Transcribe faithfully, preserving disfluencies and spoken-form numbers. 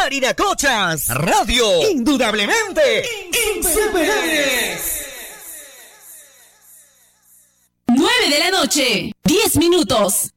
Yarinacochas Radio, indudablemente insuperables. nueve de la noche, diez minutos.